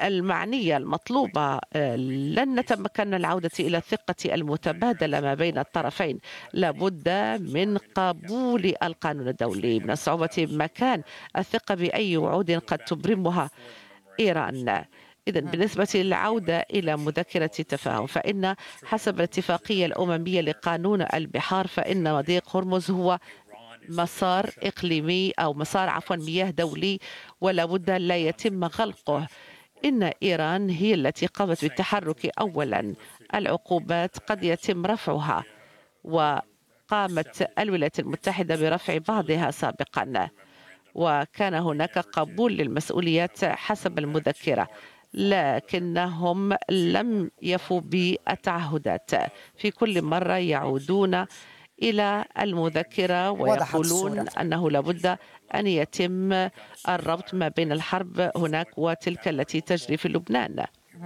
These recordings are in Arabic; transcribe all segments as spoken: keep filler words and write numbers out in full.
المعنية المطلوبة لن نتمكن من العودة إلى الثقة المتبادلة ما بين الطرفين. لابد من قبول القانون الدولي. من الصعوبة بمكان الثقة بأي وعود قد تبرمها إيران. إذا بالنسبة للعودة إلى مذكرة التفاهم، فإن حسب الاتفاقية الأممية لقانون البحار فإن مضيق هرمز هو مسار إقليمي أو مسار عفوا مياه دولي، ولا بد لا يتم غلقه. إن إيران هي التي قامت بالتحرك أولا. العقوبات قد يتم رفعها، وقامت الولايات المتحدة برفع بعضها سابقا، وكان هناك قبول للمسؤوليات حسب المذكرة، لكنهم لم يفوا بالتعهدات. في كل مرة يعودون إلى المذكرة ويقولون أنه لابد أن يتم الربط ما بين الحرب هناك وتلك التي تجري في لبنان.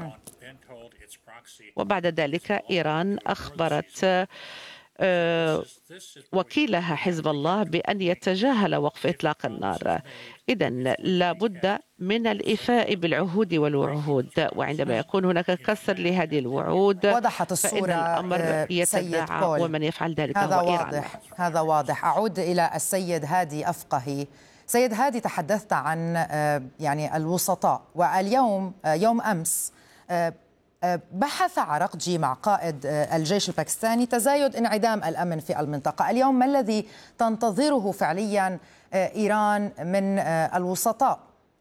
وبعد ذلك إيران أخبرت وكيلها حزب الله بأن يتجاهل وقف إطلاق النار. إذن لابد من الإيفاء بالعهود والوعود، وعندما يكون هناك كسر لهذه الوعود وضحت الصورة. فإن الأمر يتداعى، ومن يفعل ذلك هذا هو واضح. إيران. هذا واضح. أعود إلى السيد هادي أفقهي. سيد هادي، تحدثت عن يعني الوسطاء، واليوم يوم أمس بحث عرقجي مع قائد الجيش الباكستاني تزايد انعدام الأمن في المنطقة. اليوم ما الذي تنتظره فعليا إيران من الوسطاء؟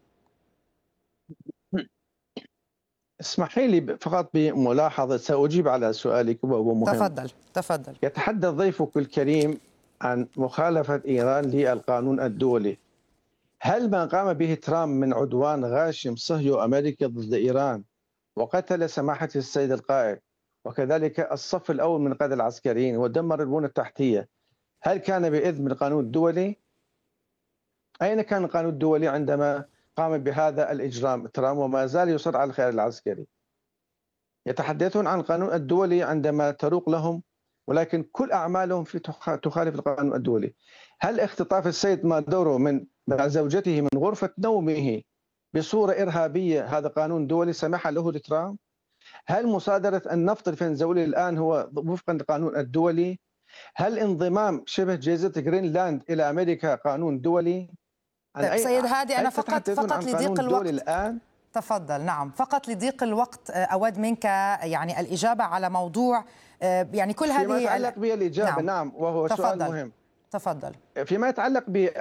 اسمحي لي فقط بملاحظة، سأجيب على سؤالك وهو مهم. تفضل تفضل. يتحدث ضيفك الكريم عن مخالفة إيران للقانون الدولي. هل ما قام به ترامب من عدوان غاشم صهيو أمريكي ضد إيران وقتل سماحة السيد القائد وكذلك الصف الأول من القادة العسكريين ودمر البنى التحتية، هل كان بإذن من القانون الدولي؟ أين كان القانون الدولي عندما قام بهذا الإجرام ترامب وما زال يصر على الخيار العسكري؟ يتحدثون عن القانون الدولي عندما تروق لهم، ولكن كل أعمالهم في تخالف القانون الدولي. هل اختطاف السيد مادورو من مع زوجته من غرفة نومه بصورة إرهابية هذا قانون دولي سمح له لترامب؟ هل مصادرة النفط الفنزويلي الآن هو وفقا للقانون الدولي؟ هل انضمام شبه جزيرة جرينلاند إلى أمريكا قانون دولي؟ طيب سيد هادي، أنا فقط فقط لضيق الوقت الآن؟ تفضل. نعم، فقط لضيق الوقت أود منك يعني الإجابة على موضوع يعني كل هذه فيما يتعلق بالإجابة. نعم, نعم وهو تفضل. سؤال مهم. تفضل. فيما يتعلق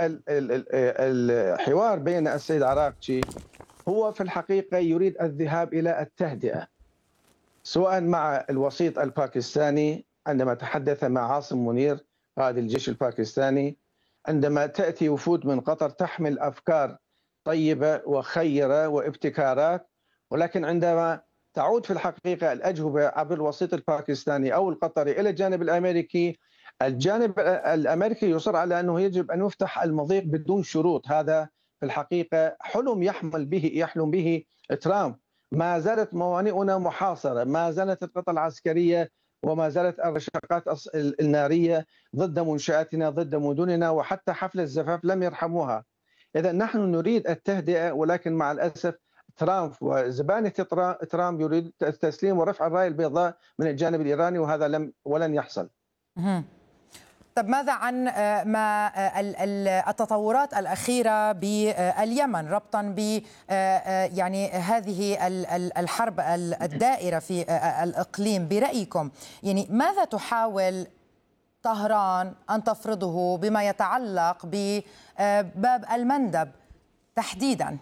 بالحوار بين السيد عراقجي، هو في الحقيقة يريد الذهاب إلى التهدئة، سواء مع الوسيط الباكستاني عندما تحدث مع عاصم منير قائد الجيش الباكستاني، عندما تأتي وفود من قطر تحمل أفكار طيبة وخيرة وابتكارات، ولكن عندما تعود في الحقيقة الأجوبة عبر الوسيط الباكستاني أو القطري إلى الجانب الأمريكي، الجانب الأمريكي يصر على أنه يجب أن يفتح المضيق بدون شروط. هذا في الحقيقة حلم يحمل به يحلم به ترامب. ما زالت موانئنا محاصرة، ما زالت القطع العسكرية وما زالت الرشاقات النارية ضد منشآتنا ضد مدننا، وحتى حفل الزفاف لم يرحموها. إذا نحن نريد التهدئة، ولكن مع الأسف ترامب وزبانة ترامب يريد التسليم ورفع الراية البيضاء من الجانب الإيراني، وهذا لم ولن يحصل. طب ماذا عن ما التطورات الأخيرة باليمن ربطا ب يعني هذه الحرب الدائرة في الإقليم؟ برأيكم يعني ماذا تحاول طهران أن تفرضه بما يتعلق بباب المندب تحديدا؟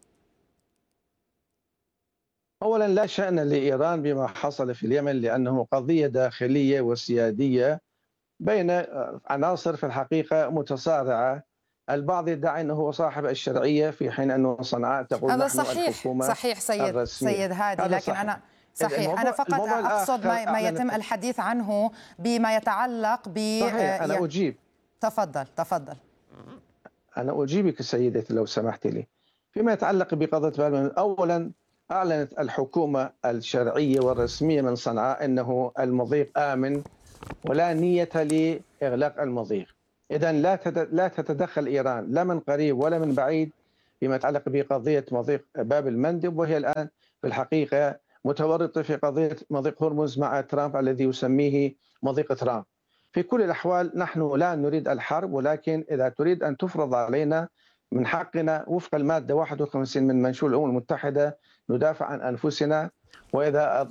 أولا لا شأن لإيران بما حصل في اليمن، لأنه قضية داخلية وسيادية بين عناصر في الحقيقة متصارعة. البعض يدعي أنه هو صاحب الشرعية في حين أنه صنعاء تقول هذا نحن صحيح. الحكومة صحيح سيد الرسمية. سيد هادي، لكن صحيح. أنا صحيح أنا فقط أقصد ما, ما يتم الحديث عنه بما يتعلق ب صحيح. أنا أجيب. تفضل تفضل. أنا أجيبك سيدتي لو سمحت لي. فيما يتعلق بقضية بالمن، أولا أعلنت الحكومة الشرعية والرسمية من صنعاء أنه المضيق آمن ولا نية لإغلاق المضيق. إذن لا لا تتدخل إيران لا من قريب ولا من بعيد فيما يتعلق بقضية مضيق باب المندب، وهي الآن في الحقيقة متورطة في قضية مضيق هرمز مع ترامب الذي يسميه مضيق ترامب. في كل الأحوال نحن لا نريد الحرب، ولكن إذا تريد أن تفرض علينا من حقنا وفق المادة واحد وخمسين من منشور الأمم المتحدة ندافع عن أنفسنا. وإذا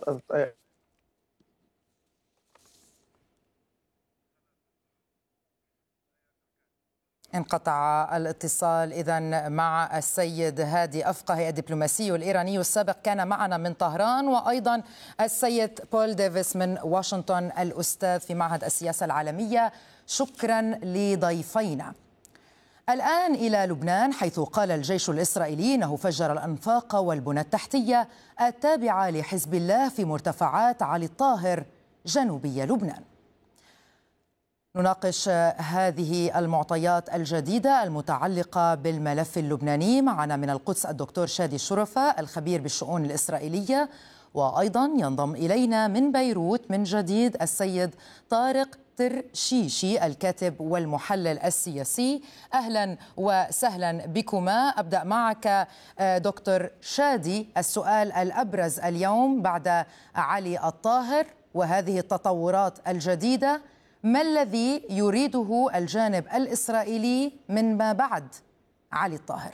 انقطع الاتصال إذن مع السيد هادي أفقهي الدبلوماسي الإيراني السابق، كان معنا من طهران، وأيضا السيد بول ديفيس من واشنطن الأستاذ في معهد السياسة العالمية. شكرا لضيفينا. الآن إلى لبنان، حيث قال الجيش الإسرائيلي أنه فجر الأنفاق والبنى التحتية التابعة لحزب الله في مرتفعات علي الطاهر جنوبي لبنان. نناقش هذه المعطيات الجديدة المتعلقة بالملف اللبناني. معنا من القدس الدكتور شادي الشرفة الخبير بالشؤون الإسرائيلية، وأيضا ينضم إلينا من بيروت من جديد السيد طارق ترشيشي الكاتب والمحلل السياسي. أهلا وسهلا بكما. أبدأ معك دكتور شادي. السؤال الأبرز اليوم بعد علي الطاهر وهذه التطورات الجديدة، ما الذي يريده الجانب الإسرائيلي من ما بعد علي الطاهر؟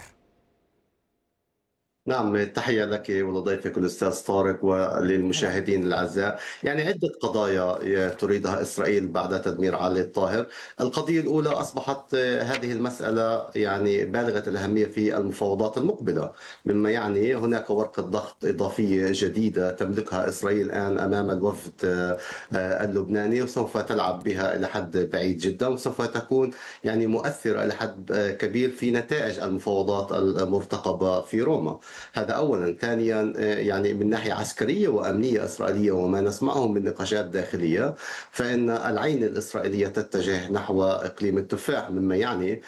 نعم، تحية لك ولضيفك الأستاذ طارق وللمشاهدين الأعزاء. يعني عدة قضايا تريدها إسرائيل بعد تدمير علي الطاهر. القضية الأولى، أصبحت هذه المسألة يعني بالغة الأهمية في المفاوضات المقبلة، مما يعني هناك ورقة ضغط إضافية جديدة تملكها إسرائيل الآن أمام الوفد اللبناني، وسوف تلعب بها إلى حد بعيد جدا، وسوف تكون يعني مؤثرة إلى حد كبير في نتائج المفاوضات المرتقبة في روما. هذا أولا. ثانيا، يعني من ناحية عسكرية وأمنية إسرائيلية وما نسمعه من نقاشات داخلية، فإن العين الإسرائيلية تتجه نحو إقليم التفاح، مما يعني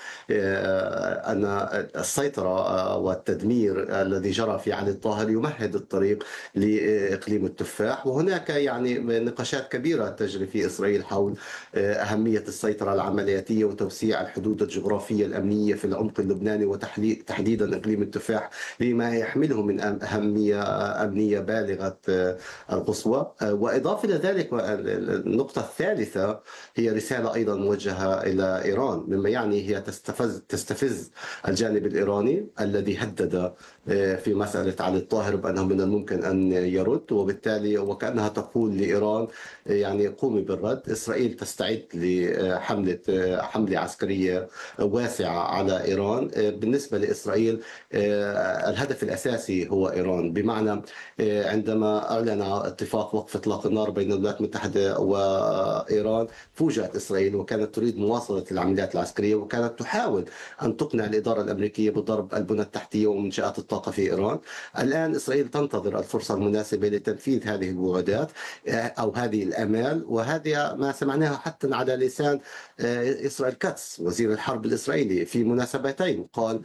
أن السيطرة والتدمير الذي جرى في علي الطاهر يمهد الطريق لإقليم التفاح. وهناك يعني نقاشات كبيرة تجري في إسرائيل حول أهمية السيطرة العملياتية وتوسيع الحدود الجغرافية الأمنية في العمق اللبناني، وتحديدا إقليم التفاح، لما يحمله من أهمية أمنية بالغة القصوى. وإضافة إلى ذلك، النقطة الثالثة هي رسالة أيضا موجهة إلى إيران، مما يعني هي تستفز, تستفز الجانب الإيراني الذي هدد في مسألة علي الطاهر بأنه من الممكن أن يرد، وبالتالي وكأنها تقول لإيران يعني قومي بالرد. إسرائيل تستعد لحملة حملة عسكرية واسعة على إيران. بالنسبة لإسرائيل الهدف الأساسي هو إيران، بمعنى عندما أعلن اتفاق وقف إطلاق النار بين الولايات المتحدة وإيران، فوجئت إسرائيل وكانت تريد مواصلة العمليات العسكرية، وكانت تحاول أن تقنع الإدارة الأمريكية بضرب البنى التحتية ومنشآت الطاقة في إيران. الآن إسرائيل تنتظر الفرصة المناسبة لتنفيذ هذه الوعودات أو هذه الآمال، وهذه ما سمعناها حتى على لسان إسرائيل كاتس وزير الحرب الإسرائيلي في مناسبتين. قال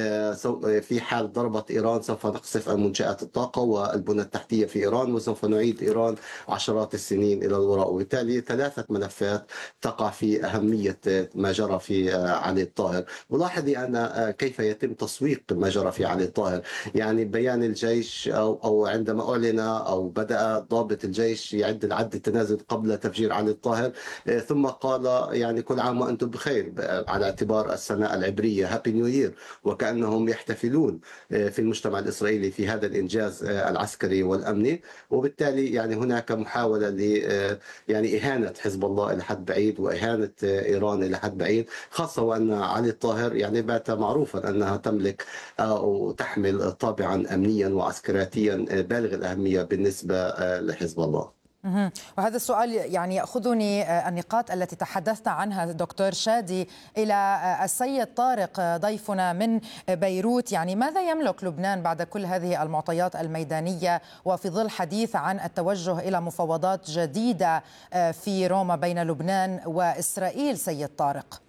في حال ضربت إيران سوف نقصف منشآت الطاقة والبنى التحتية في إيران، وسوف نعيد إيران عشرات السنين إلى الوراء. وبالتالي ثلاثة ملفات تقع في أهمية ما جرى في علي الطاهر. ولاحظي أن كيف يتم تسويق ما جرى في علي الطاهر. يعني بيان الجيش أو, أو عندما أعلن أو بدأ ضابط الجيش يعد العد التنازل قبل تفجير علي الطاهر، ثم قال يعني كل عام وأنتم بخير على اعتبار السنة العبرية، هابي نيو يير، وكأنهم يحتفلون في المجتمع الإسرائيلي في هذا الإنجاز العسكري والأمني. وبالتالي يعني هناك محاولة ل يعني إهانة حزب الله إلى حد بعيد وإهانة إيران إلى حد بعيد، خاصة وأن علي الطاهر يعني بات معروفا أنها تملك أو تحمل طابعا أمنيا وعسكرياتيا بالغ الأهمية بالنسبة لحزب الله. وهذا السؤال يعني يأخذني النقاط التي تحدثت عنها دكتور شادي إلى السيد طارق ضيفنا من بيروت. يعني ماذا يملك لبنان بعد كل هذه المعطيات الميدانية وفي ظل حديث عن التوجه إلى مفاوضات جديدة في روما بين لبنان وإسرائيل؟ سيد طارق،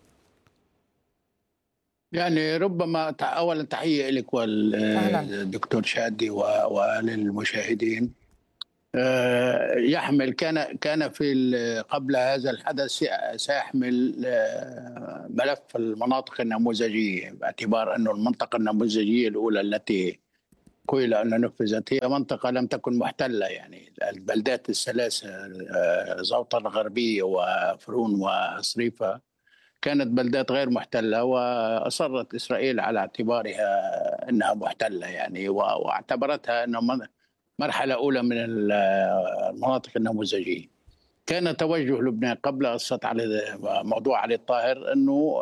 يعني ربما أولا تحية لك والدكتور شادي وللمشاهدين. آه، يحمل كان كان في ال- قبل هذا الحدث سيحمل آه، ملف المناطق النموذجية، باعتبار أن المنطقة النموذجية الأولى التي قيل أن نفذت هي منطقة لم تكن محتلة. يعني البلدات الثلاثة آه، زوطة الغربية وفرون وصريفة كانت بلدات غير محتلة، وأصرت إسرائيل على اعتبارها أنها محتلة، يعني واعتبرتها أنها مرحلة أولى من المناطق النموذجية. كان توجه لبنان قبل قصة علي موضوع علي الطاهر أنه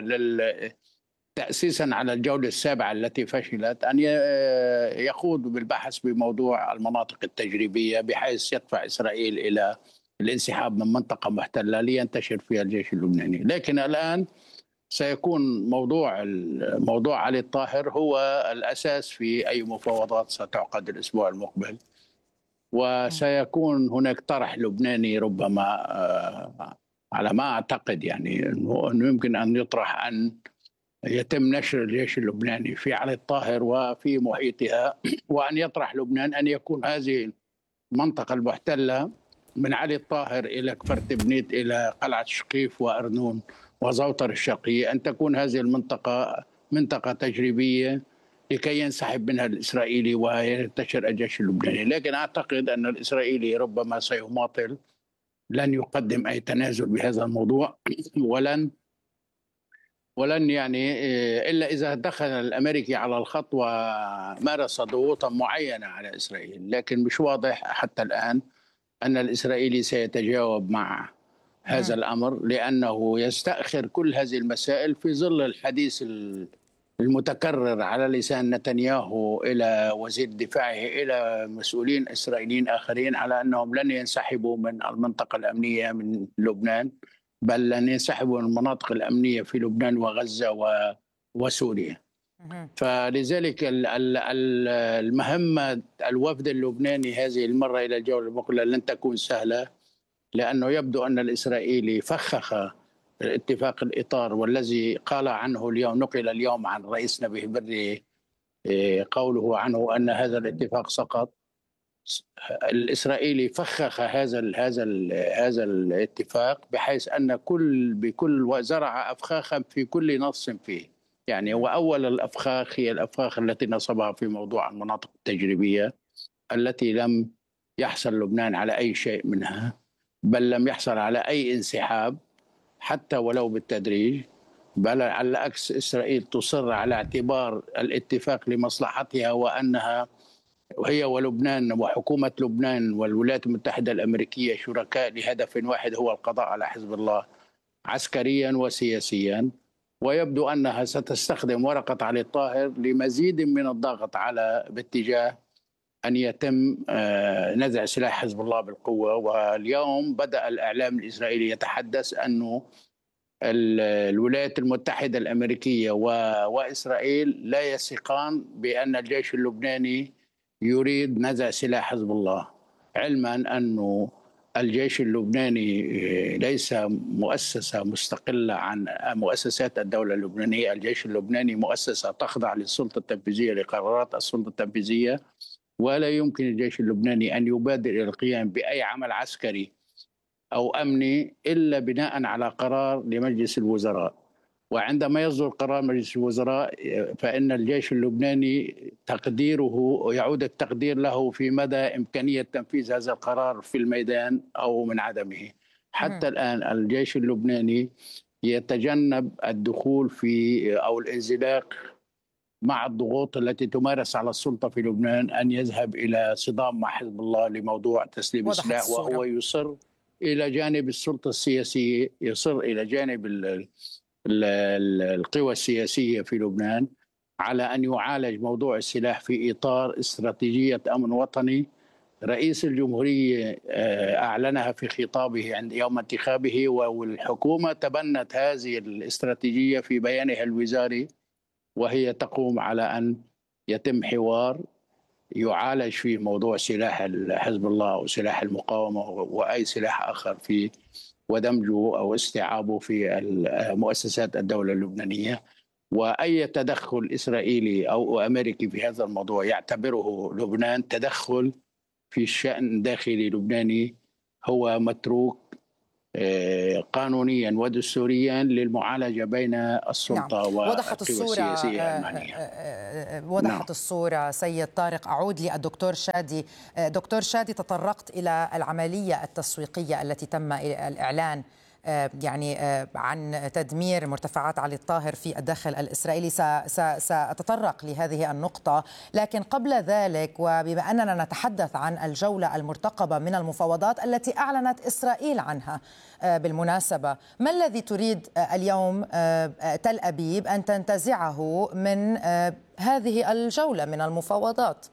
تأسيسا على الجولة السابعة التي فشلت أن يخوض بالبحث بموضوع المناطق التجريبية، بحيث يدفع إسرائيل إلى الانسحاب من منطقة محتلة لينتشر فيها الجيش اللبناني. لكن الآن سيكون موضوع موضوع علي الطاهر هو الأساس في أي مفاوضات ستعقد الأسبوع المقبل، وسيكون هناك طرح لبناني ربما على ما أعتقد، يعني أنه يمكن أن يطرح أن يتم نشر الجيش اللبناني في علي الطاهر وفي محيطها، وأن يطرح لبنان أن يكون هذه المنطقة المحتلة من علي الطاهر إلى كفر تبنيت إلى قلعة شقيف وأرنون وزوطر الشرقية، أن تكون هذه المنطقة منطقة تجريبية لكي ينسحب منها الإسرائيلي وينتشر الجيش اللبناني. لكن أعتقد أن الإسرائيلي ربما سيماطل، لن يقدم أي تنازل بهذا الموضوع، ولن ولن يعني إلا إذا دخل الأمريكي على الخط ومارس ضغوطا معينة على إسرائيل. لكن مش واضح حتى الآن أن الإسرائيلي سيتجاوب مع هذا الأمر، لأنه يستأخر كل هذه المسائل في ظل الحديث المتكرر على لسان نتنياهو إلى وزير دفاعه إلى مسؤولين إسرائيليين آخرين على أنهم لن ينسحبوا من المنطقة الأمنية من لبنان، بل لن ينسحبوا من المناطق الأمنية في لبنان وغزة وسوريا. فلذلك المهمة الوفد اللبناني هذه المرة إلى الجولة المقبلة لن تكون سهلة، لأنه يبدو أن الإسرائيلي فخخ اتفاق الإطار، والذي قال عنه اليوم نقل اليوم عن رئيس نبيه بري قوله عنه أن هذا الاتفاق سقط. الإسرائيلي فخخ هذا ال هذا ال هذا الاتفاق بحيث أن كل بكل زرع أفخاخا في كل نص فيه. يعني وأول الأفخاخ هي الأفخاخ التي نصبها في موضوع المناطق التجريبية التي لم يحصل لبنان على أي شيء منها، بل لم يحصل على أي انسحاب حتى ولو بالتدريج، بل على العكس إسرائيل تصر على اعتبار الاتفاق لمصلحتها، وأنها وهي ولبنان وحكومة لبنان والولايات المتحدة الأمريكية شركاء لهدف واحد هو القضاء على حزب الله عسكريا وسياسيا. ويبدو أنها ستستخدم ورقة علي الطاهر لمزيد من الضغط على باتجاه أن يتم نزع سلاح حزب الله بالقوة. واليوم بدأ الإعلام الإسرائيلي يتحدث أنه الولايات المتحدة الأمريكية وإسرائيل لا يثقان بأن الجيش اللبناني يريد نزع سلاح حزب الله، علما أنه الجيش اللبناني ليس مؤسسة مستقلة عن مؤسسات الدولة اللبنانية. الجيش اللبناني مؤسسة تخضع للسلطة التنفيذية لقرارات السلطة التنفيذية، ولا يمكن الجيش اللبناني أن يبادر إلى القيام بأي عمل عسكري أو أمني إلا بناء على قرار لمجلس الوزراء. وعندما يصدر قرار مجلس الوزراء فإن الجيش اللبناني تقديره يعود التقدير له في مدى إمكانية تنفيذ هذا القرار في الميدان أو من عدمه. حتى الآن الجيش اللبناني يتجنب الدخول في أو الانزلاق مع الضغوط التي تمارس على السلطة في لبنان أن يذهب إلى صدام مع حزب الله لموضوع تسليم السلاح، وهو يصر إلى جانب السلطة السياسية، يصر إلى جانب القوى السياسية في لبنان على أن يعالج موضوع السلاح في إطار استراتيجية أمن وطني رئيس الجمهورية أعلنها في خطابه عند يوم انتخابه، والحكومة تبنت هذه الاستراتيجية في بيانها الوزاري، وهي تقوم على أن يتم حوار يعالج فيه موضوع سلاح حزب الله أو سلاح المقاومة وأي سلاح آخر في ودمجه أو استيعابه في مؤسسات الدولة اللبنانية. وأي تدخل إسرائيلي أو أمريكي في هذا الموضوع يعتبره لبنان تدخل في الشأن الداخلي اللبناني هو متروك قانونيا ودستوريا للمعالجة بين السلطة نعم. وضحت والقوى الصورة السياسية المعنية. وضحت نعم. الصورة سيد طارق. أعود للدكتور شادي. دكتور شادي، تطرقت إلى العملية التسويقية التي تم الإعلان يعني عن تدمير مرتفعات علي الطاهر في الداخل الإسرائيلي. سأتطرق لهذه النقطة، لكن قبل ذلك، وبما أننا نتحدث عن الجولة المرتقبة من المفاوضات التي أعلنت إسرائيل عنها بالمناسبة، ما الذي تريد اليوم تل أبيب أن تنتزعه من هذه الجولة من المفاوضات؟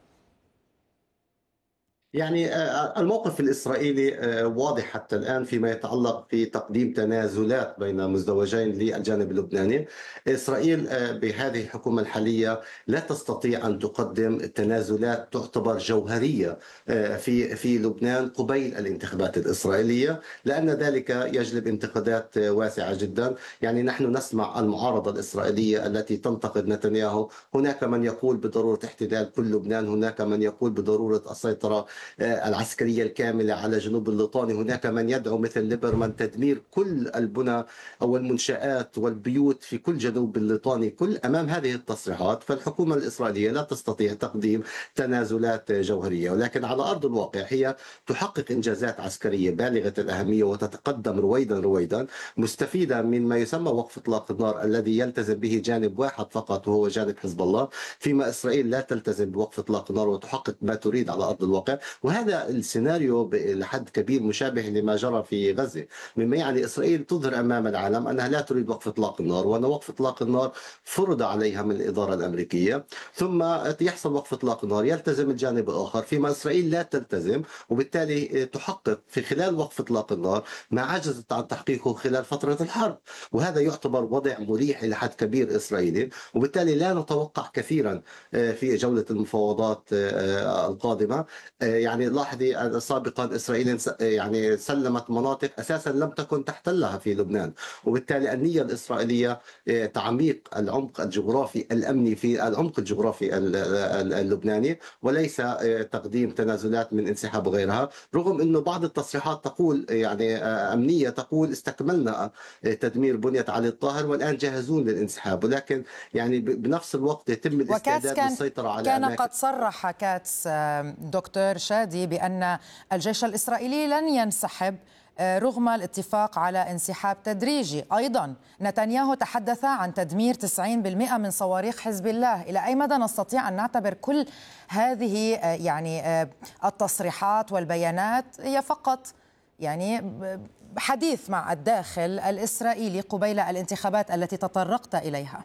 يعني الموقف الإسرائيلي واضح حتى الآن فيما يتعلق في تقديم تنازلات بين مزدوجين للجانب اللبناني. إسرائيل بهذه الحكومة الحالية لا تستطيع أن تقدم تنازلات تعتبر جوهرية في في لبنان قبيل الانتخابات الإسرائيلية، لأن ذلك يجلب انتقادات واسعة جدا. يعني نحن نسمع المعارضة الإسرائيلية التي تنتقد نتنياهو، هناك من يقول بضرورة احتلال كل لبنان، هناك من يقول بضرورة السيطرة العسكرية الكاملة على جنوب الليطاني، هناك من يدعو مثل ليبرمان تدمير كل البنى أو المنشآت والبيوت في كل جنوب الليطاني. كل أمام هذه التصريحات فالحكومة الإسرائيلية لا تستطيع تقديم تنازلات جوهرية، ولكن على أرض الواقع هي تحقق إنجازات عسكرية بالغة الأهمية وتتقدم رويدا رويدا، مستفيدة من ما يسمى وقف إطلاق النار الذي يلتزم به جانب واحد فقط وهو جانب حزب الله، فيما إسرائيل لا تلتزم بوقف إطلاق النار وتحقق ما تريد على أرض الواقع. وهذا السيناريو لحد كبير مشابه لما جرى في غزة، مما يعني إسرائيل تظهر أمام العالم أنها لا تريد وقف إطلاق النار، وأن وقف إطلاق النار فرض عليها من الإدارة الأمريكية، ثم يحصل وقف إطلاق النار يلتزم الجانب الآخر، فيما إسرائيل لا تلتزم، وبالتالي تحقق في خلال وقف إطلاق النار ما عجزت عن تحقيقه خلال فترة الحرب. وهذا يعتبر وضع مريح إلى حد كبير إسرائيلي، وبالتالي لا نتوقع كثيرا في جولة المفاوضات القادمة. يعني لاحظي سابقا إسرائيل يعني سلمت مناطق أساسا لم تكن تحتلها في لبنان، وبالتالي النية الإسرائيلية تعميق العمق الجغرافي الأمني في العمق الجغرافي اللبناني، وليس تقديم تنازلات من انسحاب وغيرها، رغم أنه بعض التصريحات تقول يعني أمنية تقول استكملنا تدمير بنية علي الطاهر والآن جاهزون للانسحاب، ولكن يعني بنفس الوقت يتم الاستعداد للسيطرة على كان أماكن. قد صرح كاتس دكتور شادي بأن الجيش الإسرائيلي لن ينسحب رغم الاتفاق على انسحاب تدريجي. أيضا نتنياهو تحدث عن تدمير تسعين بالمئة من صواريخ حزب الله. إلى أي مدى نستطيع أن نعتبر كل هذه يعني التصريحات والبيانات هي فقط يعني حديث مع الداخل الإسرائيلي قبيل الانتخابات التي تطرقت إليها؟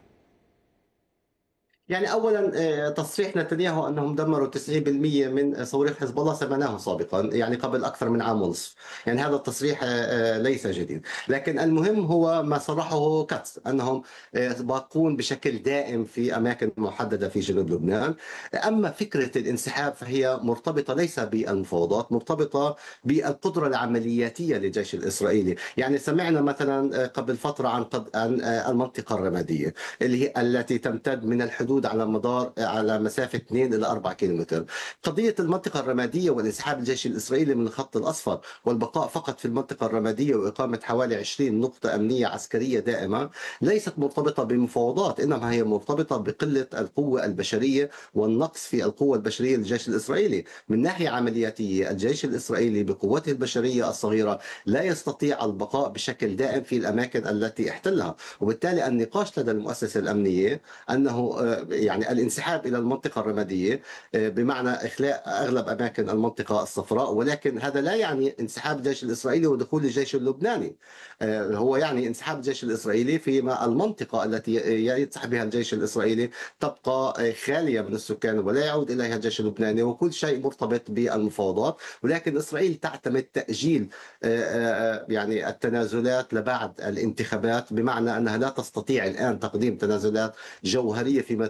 يعني اولا تصريح نتنياهو انهم دمروا تسعين بالمئة من صواريخ حزب الله سمعناه سابقا، يعني قبل اكثر من عام ونصف، يعني هذا التصريح ليس جديد، لكن المهم هو ما صرحه كاتس انهم باقون بشكل دائم في اماكن محدده في جنوب لبنان. اما فكره الانسحاب فهي مرتبطه ليس بالمفاوضات، مرتبطه بالقدره العملياتيه للجيش الاسرائيلي. يعني سمعنا مثلا قبل فتره عن عن المنطقه الرماديه اللي هي التي تمتد من الحدود على مدار على مسافة اثنين إلى أربعة كيلومتر. قضية المنطقة الرمادية والانسحاب الجيش الإسرائيلي من الخط الأصفر والبقاء فقط في المنطقة الرمادية وإقامة حوالي عشرين نقطة أمنية عسكرية دائمة ليست مرتبطة بمفاوضات، إنما هي مرتبطة بقلة القوة البشرية والنقص في القوة البشرية للجيش الإسرائيلي. من ناحية عملياتية الجيش الإسرائيلي بقوته البشرية الصغيرة لا يستطيع البقاء بشكل دائم في الأماكن التي احتلها، وبالتالي النقاش لدى المؤسسة الأمنية أنه يعني الانسحاب إلى المنطقة الرمادية بمعنى إخلاء أغلب أماكن المنطقة الصفراء، ولكن هذا لا يعني انسحاب الجيش الإسرائيلي ودخول الجيش اللبناني. هو يعني انسحاب الجيش الإسرائيلي فيما المنطقة التي ينسحب بها الجيش الإسرائيلي تبقى خالية من السكان ولا يعود إليها الجيش اللبناني، وكل شيء مرتبط بالمفاوضات. ولكن إسرائيل تعتمد تأجيل يعني التنازلات لبعد الانتخابات، بمعنى أنها لا تستطيع الآن تقديم تنازلات جوهرية فيما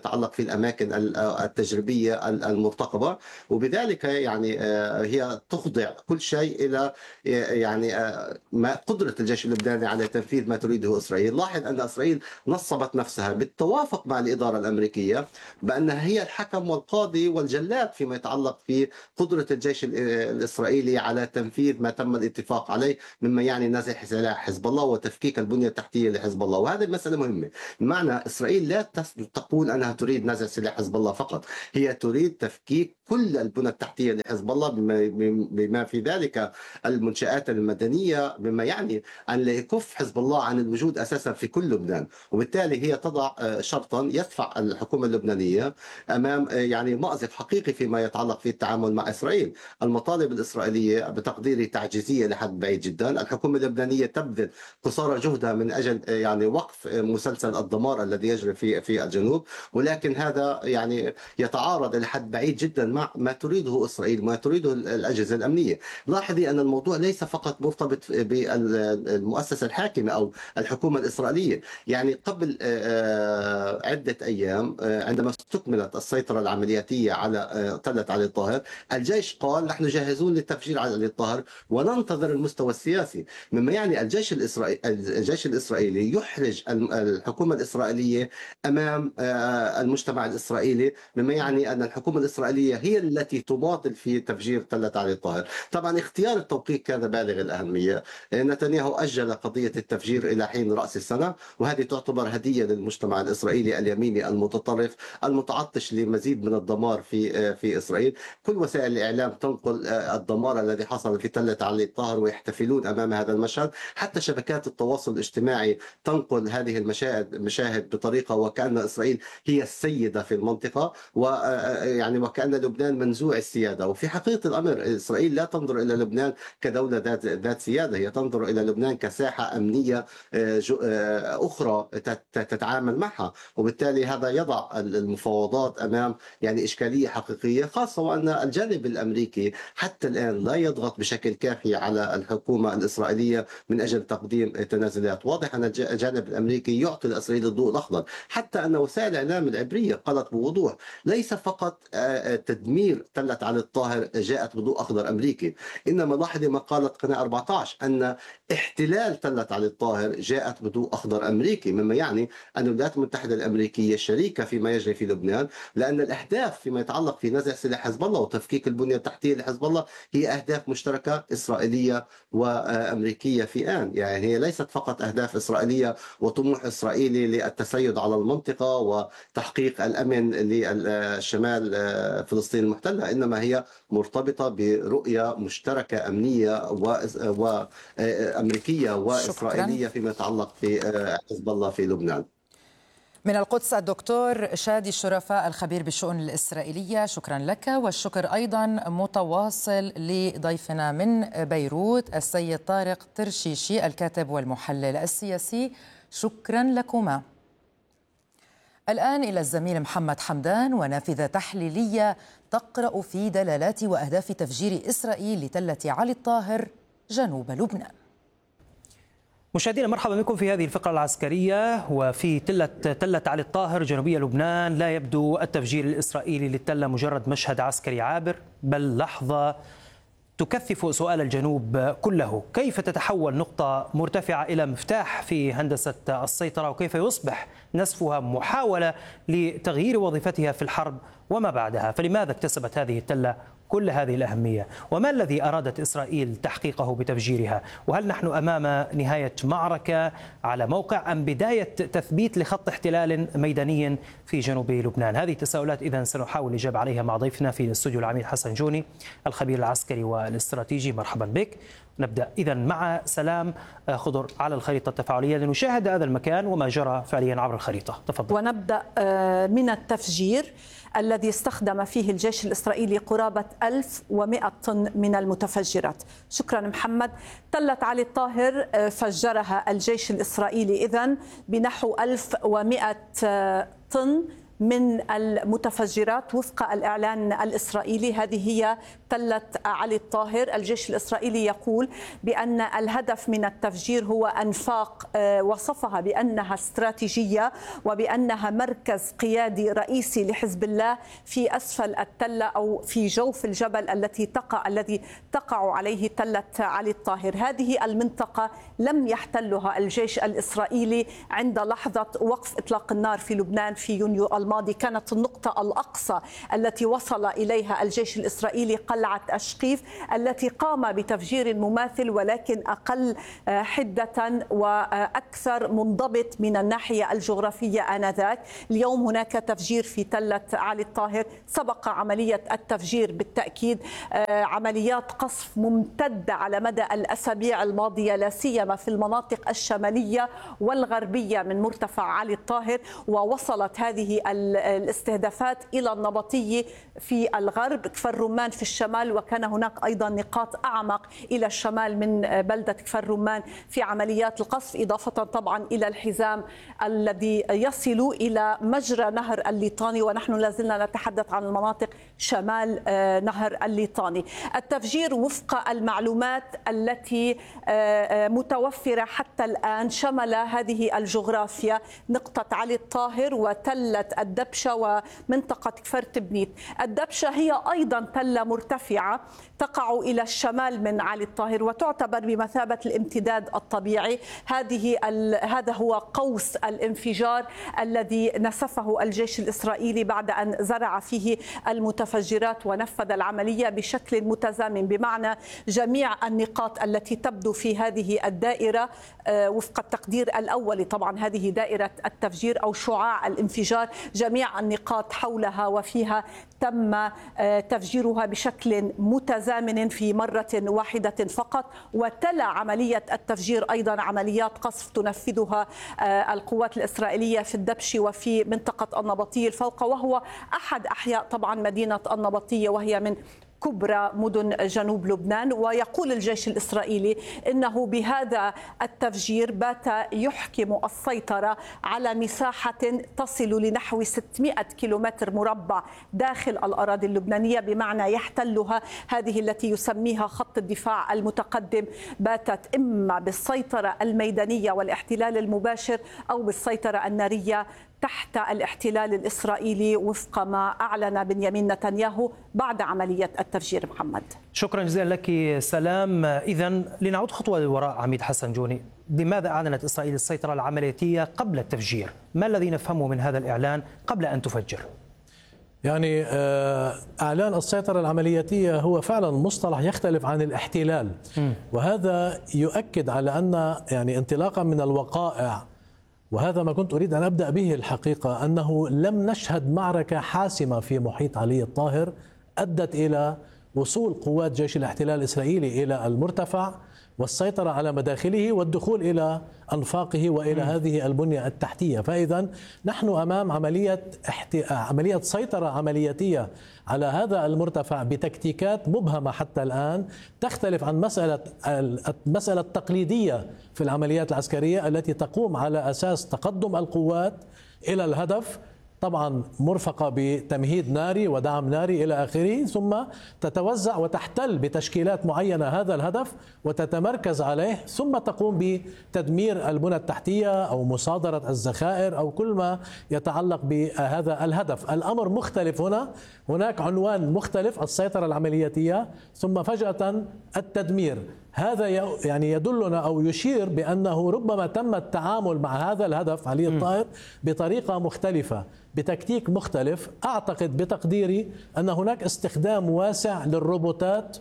يتعلق في الأماكن التجريبية المرتقبة، وبذلك يعني هي تخضع كل شيء إلى يعني ما قدرة الجيش اللبناني على تنفيذ ما تريده إسرائيل. لاحظ أن إسرائيل نصبت نفسها بالتوافق مع الإدارة الأمريكية بأنها هي الحكم والقاضي والجلاد فيما يتعلق في قدرة الجيش الإسرائيلي على تنفيذ ما تم الاتفاق عليه، مما يعني نزع سلاح حزب الله وتفكيك البنية التحتية لحزب الله. وهذه المسألة مهمة، بمعنى إسرائيل لا تقول أنها تريد نزع سلاح حزب الله فقط، هي تريد تفكيك كل البنى التحتية لحزب الله بما في ذلك المنشآت المدنية، بما يعني أن لا يكف حزب الله عن الوجود أساسا في كل لبنان. وبالتالي هي تضع شرطا يدفع الحكومة اللبنانية أمام يعني مأزق حقيقي فيما يتعلق في التعامل مع إسرائيل. المطالب الإسرائيلية بتقديري تعجيزية لحد بعيد جدا. الحكومة اللبنانية تبذل قصارى جهدها من أجل يعني وقف مسلسل الدمار الذي يجري في في الجنوب، ولكن هذا يعني يتعارض لحد بعيد جدا مع ما تريده إسرائيل، ما تريده الأجهزة الأمنية. لاحظي أن الموضوع ليس فقط مرتبط بالمؤسسة الحاكمة أو الحكومة الإسرائيلية. يعني قبل عدة أيام عندما استكملت السيطرة العملياتية على تلة علي الطاهر، الجيش قال نحن جاهزون للتفجير على علي الطاهر وننتظر المستوى السياسي، مما يعني الجيش الإسرائيلي الجيش الإسرائيلي يحرج الحكومة الإسرائيلية أمام المجتمع الإسرائيلي، مما يعني أن الحكومة الإسرائيلية هي التي تماطل في تفجير تلة علي الطاهر. طبعا اختيار التوقيت كان بالغ الأهمية. نتنياهو أجل قضية التفجير إلى حين رأس السنة، وهذه تعتبر هدية للمجتمع الإسرائيلي اليميني المتطرف المتعطش لمزيد من الدمار في في إسرائيل. كل وسائل الإعلام تنقل الدمار الذي حصل في تلة علي الطاهر ويحتفلون أمام هذا المشهد، حتى شبكات التواصل الاجتماعي تنقل هذه المشاهد مشاهد بطريقة وكأن إسرائيل هي السيدة في المنطقة، ويعني وكأن لبنان منزوع السيادة. وفي حقيقة الأمر إسرائيل لا تنظر إلى لبنان كدولة ذات ذات سيادة، هي تنظر إلى لبنان كساحة أمنية أخرى تتعامل معها، وبالتالي هذا يضع المفاوضات أمام يعني إشكالية حقيقية، خاصة وأن الجانب الأمريكي حتى الآن لا يضغط بشكل كافي على الحكومة الإسرائيلية من أجل تقديم تنازلات. واضح أن الجانب الأمريكي يعطي لإسرائيل الضوء الأخضر، حتى أن وسائل الإعلام العبرية قالت بوضوح ليس فقط تدمير تلة علي الطاهر جاءت بضوء أخضر أمريكي، إنما لاحظي ما قالت قناة أربعة عشر أن احتلال تلة علي الطاهر جاءت بضوء أخضر أمريكي، مما يعني أن الولايات المتحدة الأمريكية شريكة فيما يجري في لبنان، لأن الأهداف فيما يتعلق في نزع سلاح حزب الله وتفكيك البنية التحتية لحزب الله هي أهداف مشتركة إسرائيلية وأمريكية في آن. يعني هي ليست فقط أهداف إسرائيلية وطموح إسرائيلي للتسيد على المنطقة وتحقيق الأمن للشمال فلسطين المحتلة، إنما هي مرتبطة برؤية مشتركة أمنية وأمريكية وإسرائيلية فيما يتعلق في حزب الله في لبنان. من القدس الدكتور شادي الشرفاء الخبير بالشؤون الإسرائيلية، شكرا لك. والشكر أيضا متواصل لضيفنا من بيروت السيد طارق ترشيشي الكاتب والمحلل السياسي، شكرا لكما. الآن إلى الزميل محمد حمدان ونافذة تحليلية تقرأ في دلالات وأهداف تفجير إسرائيل لتلة علي الطاهر جنوب لبنان. مشاهدينا مرحبا بكم في هذه الفقرة العسكرية. وفي تلة تلة علي الطاهر جنوبية لبنان لا يبدو التفجير الإسرائيلي للتلة مجرد مشهد عسكري عابر، بل لحظة تكثف سؤال الجنوب كله: كيف تتحول نقطة مرتفعة إلى مفتاح في هندسة السيطرة، وكيف يصبح نسفها محاولة لتغيير وظيفتها في الحرب وما بعدها؟ فلماذا اكتسبت هذه التلة كل هذه الأهمية؟ وما الذي أرادت إسرائيل تحقيقه بتفجيرها؟ وهل نحن أمام نهاية معركة على موقع أم بداية تثبيت لخط احتلال ميداني في جنوب لبنان؟ هذه التساؤلات إذن سنحاول الإجابة عليها مع ضيفنا في الاستوديو العميد حسن جوني الخبير العسكري والاستراتيجي. مرحبا بك. نبدأ إذن مع سلام خضر على الخريطة التفاعلية لنشاهد هذا المكان وما جرى فعليا عبر الخريطة. تفضل. ونبدأ من التفجير الذي استخدم فيه الجيش الإسرائيلي قرابة ألف ومئة طن من المتفجرات. شكرا محمد. تلة علي الطاهر فجرها الجيش الإسرائيلي إذن بنحو ألف ومئة طن من المتفجرات وفق الإعلان الإسرائيلي. هذه هي تلة علي الطاهر. الجيش الإسرائيلي يقول بأن الهدف من التفجير هو أنفاق وصفها بأنها استراتيجية وبأنها مركز قيادي رئيسي لحزب الله في أسفل التلة أو في جوف الجبل التي تقع الذي تقع عليه تلة علي الطاهر. هذه المنطقة لم يحتلها الجيش الإسرائيلي عند لحظة وقف إطلاق النار في لبنان في يونيو الماضي. كانت النقطة الأقصى التي وصل إليها الجيش الإسرائيلي قلعة أشقيف التي قام بتفجير مماثل ولكن أقل حدة وأكثر منضبط من الناحية الجغرافية آنذاك. اليوم هناك تفجير في تلة علي الطاهر. سبق عملية التفجير بالتأكيد عمليات قصف ممتدة على مدى الأسابيع الماضية لا سيما في المناطق الشمالية والغربية من مرتفع علي الطاهر، ووصلت هذه الاستهدافات إلى النبطية في الغرب، كفر رمان في الشمال، وكان هناك أيضا نقاط أعمق إلى الشمال من بلدة كفر رمان في عمليات القصف، إضافة طبعا إلى الحزام الذي يصل إلى مجرى نهر الليطاني، ونحن لازلنا نتحدث عن المناطق شمال نهر الليطاني. التفجير وفق المعلومات التي متوفرة حتى الآن شمل هذه الجغرافيا نقطة علي الطاهر وتلة الدبشة ومنطقة كفر تبنيت. الدبشة هي أيضا تلة مرتفعة تقع إلى الشمال من علي الطاهر وتعتبر بمثابة الامتداد الطبيعي. هذه هذا هو قوس الانفجار الذي نسفه الجيش الإسرائيلي بعد أن زرع فيه المتفجرات ونفذ العملية بشكل متزامن، بمعنى جميع النقاط التي تبدو في هذه الدائرة وفق التقدير الأولي، طبعا هذه دائرة التفجير أو شعاع الانفجار، جميع النقاط حولها وفيها تم تفجيرها بشكل متزامن في مرة واحدة فقط. وتلا عملية التفجير أيضا عمليات قصف تنفذها القوات الإسرائيلية في الدبش وفي منطقة النبطية الفوق، وهو أحد أحياء طبعا مدينة النبطية وهي من كبرى مدن جنوب لبنان. ويقول الجيش الإسرائيلي إنه بهذا التفجير بات يحكم السيطرة على مساحة تصل لنحو ستمائة كيلومتر مربع داخل الأراضي اللبنانية، بمعنى يحتلها هذه التي يسميها خط الدفاع المتقدم، باتت إما بالسيطرة الميدانية والاحتلال المباشر أو بالسيطرة النارية تحت الاحتلال الإسرائيلي وفق ما أعلن بنيامين نتنياهو بعد عملية التفجير. محمد، شكرا جزيلا لك سلام. إذن لنعود خطوة للوراء عميد حسن جوني، لماذا أعلنت إسرائيل السيطرة العملياتية قبل التفجير؟ ما الذي نفهمه من هذا الإعلان قبل أن تفجر؟ يعني إعلان السيطرة العملياتية هو فعلا مصطلح يختلف عن الاحتلال، وهذا يؤكد على أن يعني انطلاقا من الوقائع، وهذا ما كنت أريد أن أبدأ به الحقيقة، أنه لم نشهد معركة حاسمة في محيط علي الطاهر أدت إلى وصول قوات جيش الاحتلال الإسرائيلي إلى المرتفع والسيطرة على مداخله والدخول إلى أنفاقه وإلى م. هذه البنية التحتية. فإذا نحن أمام عملية احت... عملية سيطرة عملياتية على هذا المرتفع بتكتيكات مبهمة حتى الآن، تختلف عن مسألة المسألة التقليدية في العمليات العسكرية التي تقوم على أساس تقدم القوات إلى الهدف، طبعا مرفقة بتمهيد ناري ودعم ناري إلى آخره، ثم تتوزع وتحتل بتشكيلات معينة هذا الهدف وتتمركز عليه، ثم تقوم بتدمير البنى التحتية أو مصادرة الذخائر أو كل ما يتعلق بهذا الهدف. الأمر مختلف هنا، هناك عنوان مختلف، السيطرة العملياتية، ثم فجأة التدمير. هذا يعني يدلنا أو يشير بأنه ربما تم التعامل مع هذا الهدف علي الطاهر بطريقة مختلفة، بتكتيك مختلف. أعتقد بتقديري أن هناك استخدام واسع للروبوتات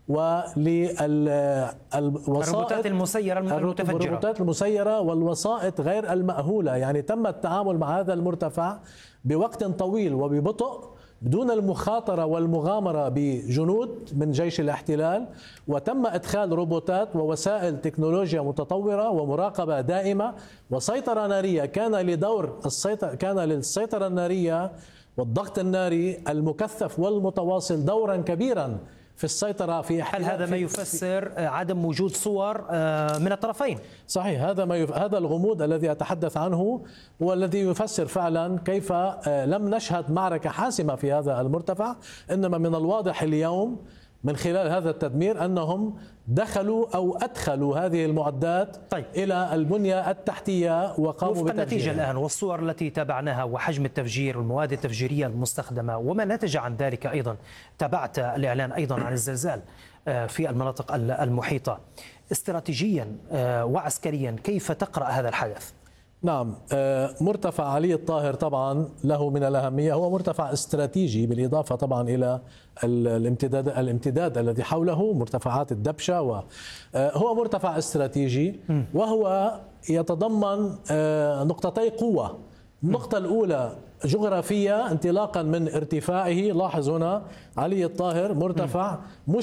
وللوسائط المسيرة المتفجرة الروبوتات المسيرة والوسائط غير المأهولة. يعني تم التعامل مع هذا المرتفع بوقت طويل وببطء بدون المخاطرة والمغامرة بجنود من جيش الاحتلال، وتم إدخال روبوتات ووسائل تكنولوجيا متطورة ومراقبة دائمة وسيطرة نارية. كان لدور السيطرة كان للسيطرة النارية والضغط الناري المكثف والمتواصل دورا كبيرا في السيطرة في هل هذا ما يفسر عدم وجود صور من الطرفين؟ صحيح، هذا ما يف... هذا الغموض الذي أتحدث عنه هو الذي يفسر فعلا كيف لم نشهد معركة حاسمة في هذا المرتفع، إنما من الواضح اليوم من خلال هذا التدمير أنهم دخلوا أو أدخلوا هذه المعدات طيب. إلى البنية التحتية وقاموا وفق بتفجيرها. النتيجة الآن والصور التي تابعناها وحجم التفجير والمواد التفجيرية المستخدمة وما نتج عن ذلك، أيضا تابعت الإعلان أيضا عن الزلزال في المناطق المحيطة. استراتيجيا وعسكريا كيف تقرأ هذا الحدث؟ نعم، مرتفع علي الطاهر طبعا له من الأهمية، هو مرتفع استراتيجي بالإضافة طبعا إلى الامتداد الامتداد الذي حوله مرتفعات الدبشة، وهو مرتفع استراتيجي وهو يتضمن نقطتي قوة. النقطة الأولى جغرافية انطلاقا من ارتفاعه، لاحظ هنا علي الطاهر مرتفع مش